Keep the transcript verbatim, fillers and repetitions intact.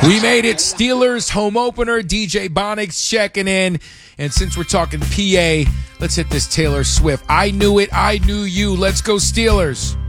We made it. Steelers home opener. D J Bonix checking in. And since we're talking P A, let's hit this Taylor Swift. I knew it. I knew you. Let's go Steelers.